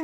Bem,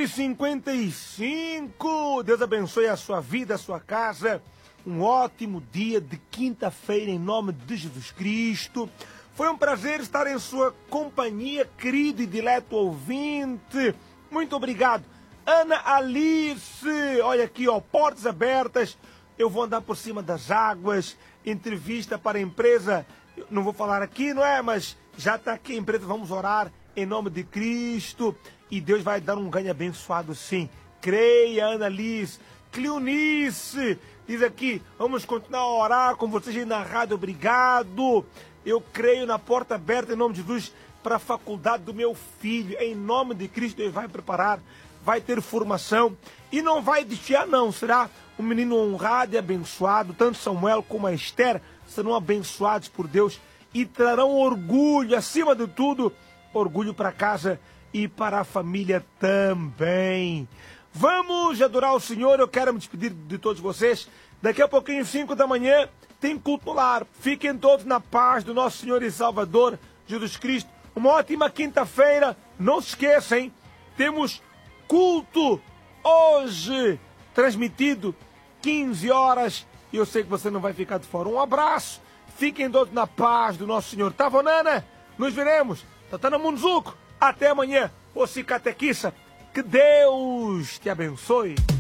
4h55. Deus abençoe a sua vida, a sua casa. Um ótimo dia de quinta-feira em nome de Jesus Cristo. Foi um prazer estar em sua companhia, querido e dileto ouvinte. Muito obrigado. Ana Alice, olha aqui, ó, portas abertas. Eu vou andar por cima das águas. Entrevista para a empresa. Não vou falar aqui, não é? Mas já está aqui a empresa. Vamos orar em nome de Cristo. E Deus vai dar um ganho abençoado, sim. Creia, Ana Alice. Cleonice diz aqui, vamos continuar a orar com vocês aí na rádio, obrigado. Eu creio na porta aberta em nome de Jesus para a faculdade do meu filho. Em nome de Cristo, ele vai preparar, vai ter formação e não vai desviar não. Será um menino honrado e abençoado. Tanto Samuel como a Esther serão abençoados por Deus e trarão orgulho, acima de tudo, orgulho para casa e para a família também. Vamos adorar o Senhor. Eu quero me despedir de todos vocês. Daqui a pouquinho, 5 da manhã, tem culto no lar. Fiquem todos na paz do nosso Senhor e Salvador Jesus Cristo. Uma ótima quinta-feira. Não se esqueçam, hein? Temos culto hoje, transmitido 15 horas. E eu sei que você não vai ficar de fora. Um abraço. Fiquem todos na paz do nosso Senhor. Tá, Vonana? Nos veremos. Tatana Munzuco. Até amanhã. Ô Cicatequiça. Que Deus te abençoe.